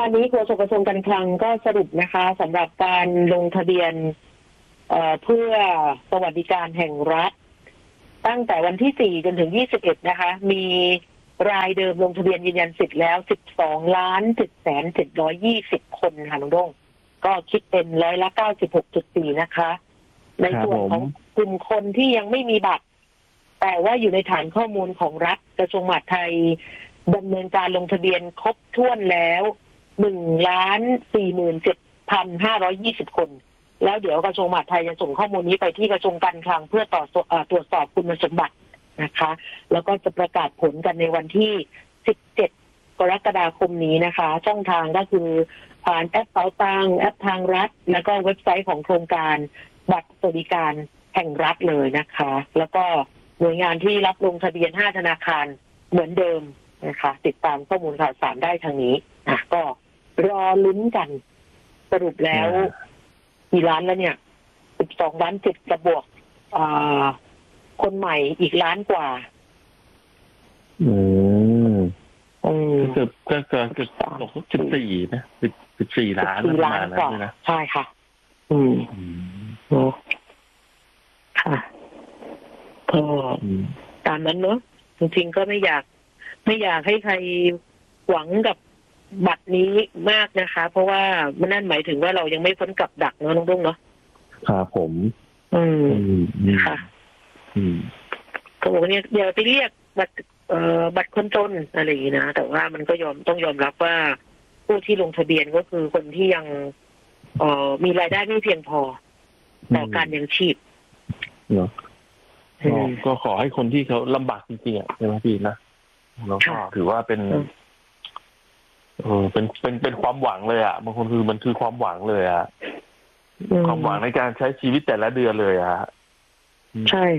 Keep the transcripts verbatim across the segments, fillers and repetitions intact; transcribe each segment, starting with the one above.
านนี้โฆษกกระทรวงการคลังก็สรุปนะคะสำหรับการลงทะเบียนเอ่อเพื่อสวัสดิการแห่งรัฐตั้งแต่วันที่สี่จนถึงยี่สิบเอ็ดนะคะมีรายเดิมลงทะเบียนยืนยันสิทธิ์แล้วสิบสองล้านเจ็ดแสนเจ็ดร้อยยี่สิบคนค่ะน้องดงก็คิดเป็นร้อยละ เก้าสิบหกจุดสี่ นะคะในส่วนของกลุ่มคนที่ยังไม่มีบัตรแต่ว่าอยู่ในฐานข้อมูลของรัฐกระทรวงมหาดไทยดำเนินการลงทะเบียนครบถ้วนแล้วหนึ่งล้านสี่หมื่นเจ็ดพันห้าร้อยยี่สิบคนแล้วเดี๋ยวกระทรวงมหาดไทยจะส่งข้อมูลนี้ไปที่กระทรวงการคลังเพื่อต่อตรวจสอบคุณสมบัตินะคะแล้วก็จะประกาศผลกันในวันที่สิบเจ็ดกรกฎาคมนี้นะคะช่องทางก็คือผ่านแอปเป๋าตังแอปทางรัฐแล้วก็เว็บไซต์ของโครงการบัตรสวัสดิการแห่งรัฐเลยนะคะแล้วก็หน่วยงานที่รับลงทะเบียนห้าธนาคารเหมือนเดิมนะคะติดตามข้อมูลข่าวสารได้ทางนี้อ่ะก็รอลุ้นกันสรุปแล้วกี่ล้านแล้วเนี่ยสิบสองล้านเจ็ดกระบวกอ่าคนใหม่อีกล้านกว่าอืมอืมเกือบเกือบเกือบเกือบตกสิบสี่นะสิบสิบสี่ล้านสี่ล้านกว่านะใช่ค่ะอืมโอ้ค่ะก็ตามนั้นเนอะจริงๆก็ไม่อยากไม่อยากให้ใครหวังกับบัตรนี้มากนะคะเพราะว่ามันนั่นหมายถึงว่าเรายังไม่พ้นกับดักเนาะน้องรุ่งเนาะครับผมอืมค่ะอืมก็บอกเนี่ยเดี๋ยวไปเรียกบัตรเอ่อบัตรคนจนอะไรอย่างนี้นะแต่ว่ามันก็ยอมต้องยอมรับว่าผู้ที่ลงทะเบียนก็คือคนที่ยังเอ่อมีรายได้ไม่เพียงพอต่อการยังชีพเนาะก็ขอให้คนที่เขาลำบากจริงๆอ่ะใช่ไหมพี่นะแล้วก็ถือว่าเป็นเออเป็นเป็นเป็นความหวังเลยอ่ะบางคนคือมันคือความหวังเลยอ่ะความหวังในการใช้ชีวิตแต่ละเดือนเลยอ่ะใช่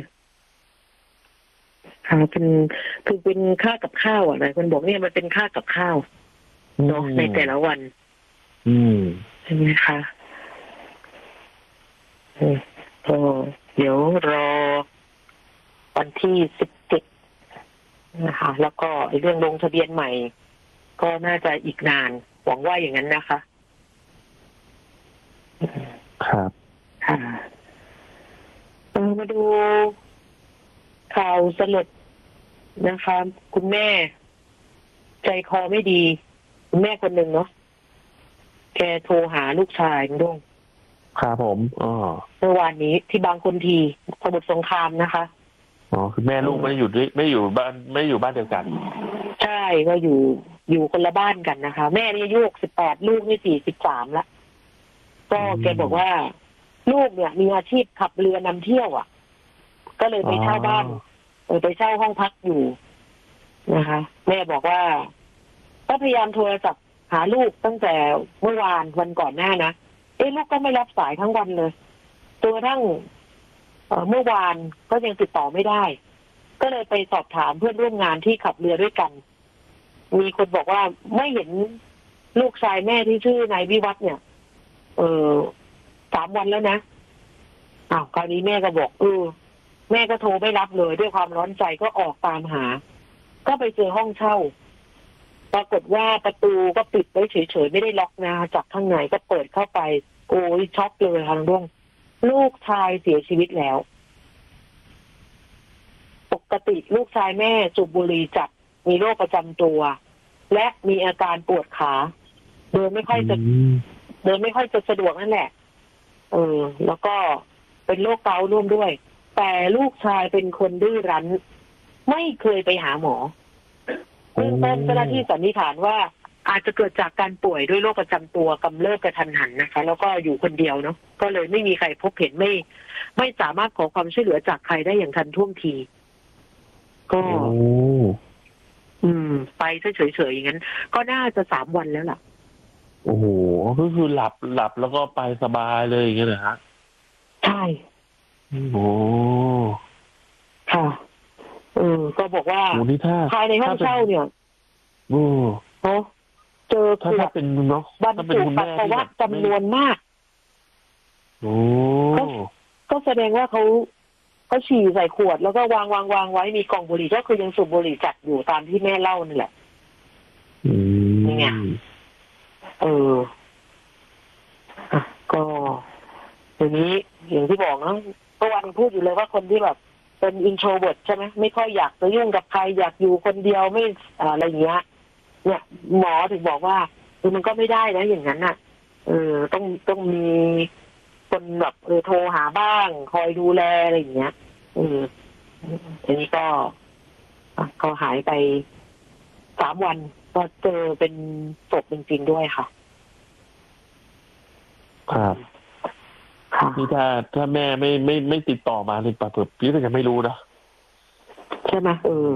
ค่ะเป็นคือเป็นค่ากับข้าวอ่ะหลายคนบอกเนี่ยมันเป็นค่ากับข้าวเนาะในแต่ละวันอืมใช่ไหมคะก็เดี๋ยวรอวันที่สิบเจ็ดนะคะแล้วก็เรื่องลงทะเบียนใหม่ก็น่าจะอีกนานหวังว่าอย่างนั้นนะคะครับค่ะมาดูข่าวสลดนะคะคุณแม่ใจคอไม่ดีคุณแม่คนหนึ่งเนาะแกโทรหาลูกชายด้วยครับผมอ๋อเมื่อวานนี้ที่บางคนทีสมุทรสงครามนะคะอ๋อคือแม่ลูกไม่อยู่ด้วยไม่อยู่บ้านไม่อยู่บ้านเดียวกันใช่ก็อยู่อยู่คนละบ้านกันนะคะแม่นี่อายุหกสิบแปดลูกนี่สี่สิบสามละก็แกบอกว่าลูกเนี่ยมีอาชีพขับเรือนำเที่ยวอ่ะก็เลยไปเช่าบ้านเออไปเช่าห้องพักอยู่นะคะแม่บอกว่าก็พยายามโทรศัพท์หาลูกตั้งแต่เมื่อวานวันก่อนหน้านะเอ๊ะลูกก็ไม่รับสายทั้งวันเลยจนกระทั่งเมื่อวานก็ยังติดต่อไม่ได้ก็เลยไปสอบถามเพื่อนร่วมงานที่ขับเรือด้วยกันมีคนบอกว่าไม่เห็นลูกชายแม่ที่ชื่อนายวิวัฒน์เนี่ยเออสามวันแล้วนะอ้าวคราวนี้แม่ก็บอกเออแม่ก็โทรไม่รับเลยด้วยความร้อนใจก็ออกตามหาก็ไปเจอห้องเช่าปรากฏว่าประตูก็ปิดไว้เฉยๆไม่ได้ล็อกนะจากข้างในก็เปิดเข้าไปโอ้ยช็อกเลยทางร่วงลูกชายเสียชีวิตแล้วปกติลูกชายแม่สูบบุหรี่จัดมีโรคประจำตัวและมีอาการปวดขาเดินไม่ค่อยจะเดินไม่ค่อยจะสะดวกนั่นแหละเออแล้วก็เป็นโรคเกาต์ร่วมด้วยแต่ลูกชายเป็นคนดื้อรั้นไม่เคยไปหาหมอเบื้องต้นเจ้าหน้าที่สันนิษฐานว่าอาจจะเกิดจากการป่วยด้วยโรคประจำตัวกำเริบกระทันหันนะคะแล้วก็อยู่คนเดียวเนาะก็เลยไม่มีใครพบเห็นไม่ไม่สามารถขอความช่วยเหลือจากใครได้อย่างทันท่วงทีก็อืมไปเฉยๆอย่างนั้นก็น่าจะสามวันแล้วล่ะโอ้โหก็คือหลับหลับแล้วก็ไปสบายเลยอย่างเงี้ยเหรอฮะใช่โอ้ค่ะเออก็บอกว่าภายในห้องเช่าเนี่ยโอ้เนาะเจอขวดเป็นเนาะบรรจุปัสสาวะจำนวนมากโอ้ก็แสดงว่าเขาเขาฉี่ใส่ขวดแล้วก็วางวางวางไว้มีกล่องบุหรี่ก็คือยังสูบบุหรี่จัดอยู่ตามที่แม่เล่านี่แหละอืมนี่ไงเอออ่ะก็ทีนี้อย่างที่บอกนะเมื่อวันพูดอยู่เลยว่าคนที่แบบเป็นอินโทรเวิร์ตใช่ไหมไม่ค่อยอยากจะยุ่งกับใครอยากอยู่คนเดียวไม่อะไรอย่างเงี้ยเนี่ยหมอถึงบอกว่าคือมันก็ไม่ได้นะอย่างนั้นน่ะเออต้องต้องมีคนแบบเออโทรหาบ้างคอยดูแลอะไรอย่างเงี้ยเออทีนี้ก็ก็หายไปสามวันก็เจอเป็นศพจริงๆด้วยค่ะครับนี่ถ้าถ้าแม่ไม่ไม่ไม่ติดต่อมาเลยป่ะเผื่อพี่ก็จะไม่รู้นะใช่ไหมเออ